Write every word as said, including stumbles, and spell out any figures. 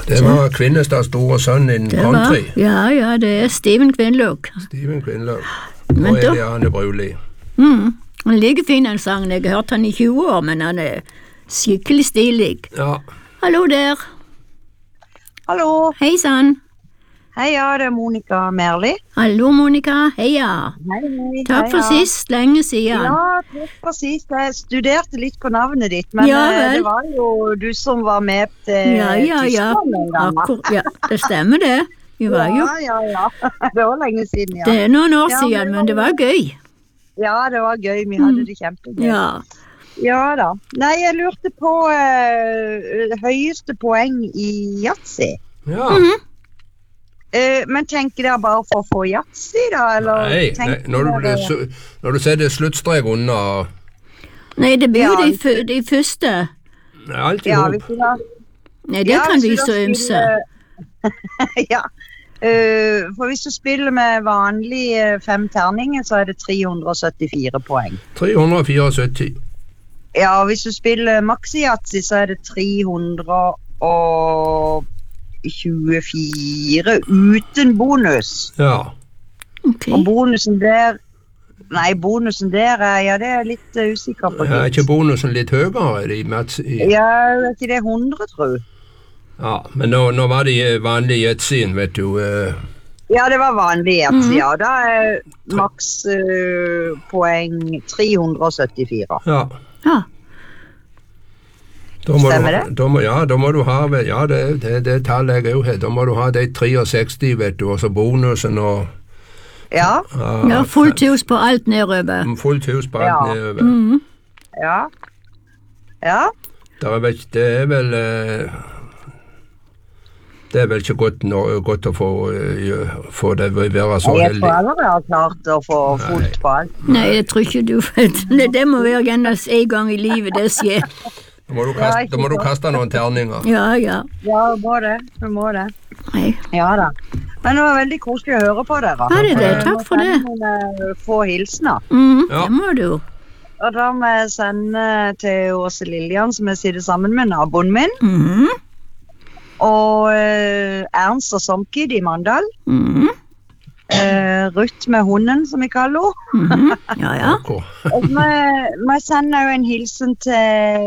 Det var Kvinnestads store sønn innen Det var, country. ja, ja, det er Steven Kvinløk. Steven Kvinløk. Men Og da- Eliane Bruli. Mm. Han er like fin den sangen, jeg har hørt han i tjue år, men han er skikkelig stilig. Ja. Hallo der. Hallo. Hei sann. Hei, ja, det er Monica Merli. Hallo Monica, heia. Hei, hei. Takk for hei, ja. sist, lenge siden. Ja, takk for sist. Jeg studerte litt på navnet ditt, men Ja, eh, vel. det var jo du som var med til Ja, ja, ja. Tyskland en gang. Akkur ja, det stemmer det. Vi var jo, Ja, ja, ja. Det var lenge siden, ja. det er noen år Ja, siden, men det var gøy. Ja, det var gøy. Vi hadde det kjempegøy. Ja. Ja da. Nei, jeg lurte på eh, høyeste poeng i Yatzy. Ja. Mhm. Eh, men tenker dere bare for å få Yatzy, da? Eller Nei, nei tenker når, du, dere- su- når du setter sluttstrek under Nei, det blir jo Ja. de, fø- de første. Nei, alt i Ja, hop. hvis du da Nei, det Ja, kan hvis vi du da så ymse. spiller- ja. Eh, for hvis du spiller med vanlige fem terninger, så er det tre hundre og syttifire poeng. tre hundre og syttifire. Ja, og hvis du spiller maxi-yatzy, så er det tre hundre og tjuefire uten bonus. Ja. Ok. Og bonusen der Nei, bonusen der er Ja, det er jeg litt eh, usikker på. Er ikke bonusen litt høyere i Mats? I, Ja, er ikke det hundre, tror jeg? ja, men nå, nå var det vanlig Yatzyen, vet du. eh, Ja, det var vanlig yatzy, Mhm. ja. Da er maks eh, poeng tre hundre og syttifire. Ja. Ja. Da må Stemmer du, da må, ja, da må du ha vel- Ja, det, det, det tallet jeg òg har. Da må du ha de sekstistre, vet du, og så bonusen og Ja, ja, Ja, fullt hus på alt nedover. Fullt hus på alt Ja. nedover. Mhm. ja. Ja, Det er vel, det er vel eh, Det er vel ikke godt, nå, godt å få, eh, få det være så jeg heldig. tror aldri jeg har klart å få fullt på alt. Nei, jeg tror ikke du vet. Nei, det må være gjerne en gang i livet det skjer. Da må du Ja, kaste, ikke da må du sant. kaste noen terninger. Ja, ja. Ja, du må det. Du må det. Nei. Ja da. Men det var veldig koselig å høre på dere. Ja, det er det. Eh, Takk må for det. sende noen, eh, få hilsener. Mhm, Ja. det må du. Og da må jeg sende til Åse Lillian, som jeg sitter sammen med, naboen min, Mhm, og eh, Ernst og Somkid i Mandal. mhm, Eh, Ruth med hunden, som vi kaller henne. mhm. Ja, ja. Hvor? Og så må jeg, må jeg sende jo en hilsen til